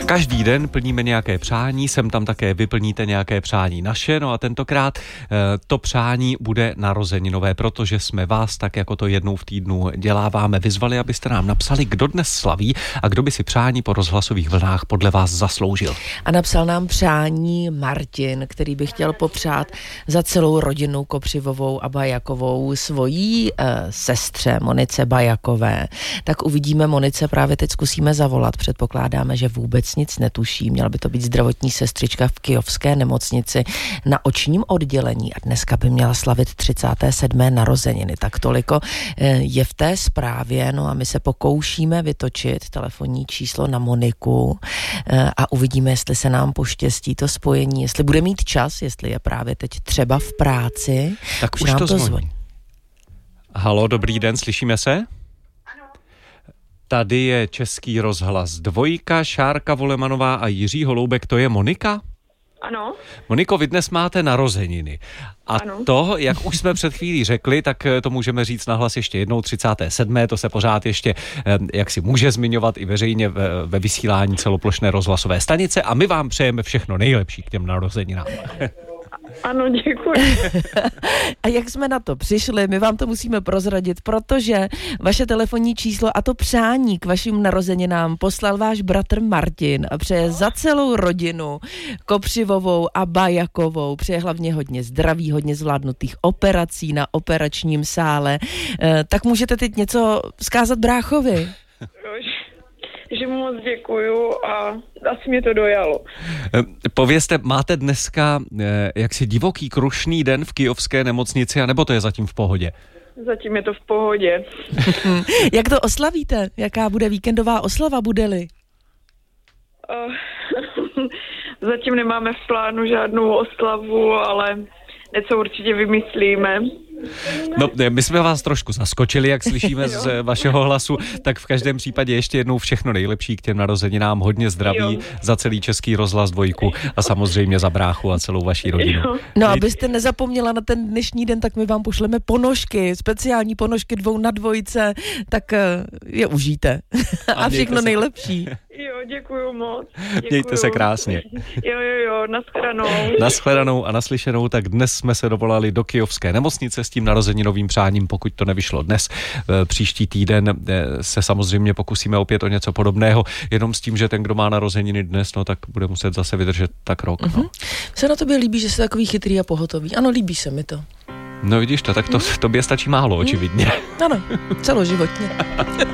Každý den plníme nějaké přání, sem tam také vyplníte nějaké přání naše, no a tentokrát to přání bude narozeninové, protože jsme vás tak jako to jednou v týdnu děláváme vyzvali, abyste nám napsali, kdo dnes slaví a kdo by si přání po rozhlasových vlnách podle vás zasloužil. A napsal nám přání Martin, který by chtěl popřát za celou rodinu Kopřivovou a Bajakovou svojí sestře Monice Bajakové. Tak uvidíme, Monice právě teď zkusíme zavolat. Předpokládáme, že vůbec nic netuší. Měla by to být zdravotní sestřička v Kyjovské nemocnici na očním oddělení a dneska by měla slavit 37. narozeniny. Tak toliko je v té zprávě, no a my se pokoušíme vytočit telefonní číslo na Moniku a uvidíme, jestli se nám poštěstí to spojení, jestli bude mít čas, jestli je právě teď třeba v práci. Tak už to zvoní. Haló, dobrý den, slyšíme se? Tady je Český rozhlas 2, Šárka Volemanová a Jiří Holoubek, to je Monika? Ano. Moniko, vy dnes máte narozeniny. A ano. To, jak už jsme před chvílí řekli, tak to můžeme říct nahlas ještě jednou, 37. To se pořád ještě, jak si může zmiňovat i veřejně ve vysílání celoplošné rozhlasové stanice a my vám přejeme všechno nejlepší k těm narozeninám. Ano, děkuji. A jak jsme na to přišli, my vám to musíme prozradit, protože vaše telefonní číslo a to přání k vašim narozeninám poslal váš bratr Martin a přeje za celou rodinu Kopřivovou a Bajakovou. Přeje hlavně hodně zdraví, hodně zvládnutých operací na operačním sále. Tak můžete teď něco vzkázat bráchovi? Že mu moc děkuju a asi mě to dojalo. Povězte, máte dneska jaksi divoký krušný den v Kyjovské nemocnici, anebo to je zatím v pohodě? Zatím je to v pohodě. Jak to oslavíte? Jaká bude víkendová oslava, bude-li? Zatím nemáme v plánu žádnou oslavu, ale něco určitě vymyslíme. No, my jsme vás trošku zaskočili, jak slyšíme z vašeho hlasu, tak v každém případě ještě jednou všechno nejlepší k těm narozeninám, hodně zdraví za celý Český rozhlas 2 a samozřejmě za bráchu a celou vaší rodinu. No, abyste nezapomněla na ten dnešní den, tak my vám pošleme ponožky, speciální ponožky 2 na 2, tak je užijte. A všechno nejlepší. Jo, děkuju moc. Děkuju. Mějte se krásně. Jo, nashledanou. Nashledanou a naslyšenou, tak dnes jsme se dovolali do Kyjovské nemocnice s tím narozeninovým přáním, pokud to nevyšlo dnes. Příští týden se samozřejmě pokusíme opět o něco podobného, jenom s tím, že ten, kdo má narozeniny dnes, no tak bude muset zase vydržet tak rok. No. Se na tobě líbí, že jsi takový chytrý a pohotový. Ano, líbí se mi to. No vidíš to, tak to tobě stačí málo, očividně. Ano, celoživotně.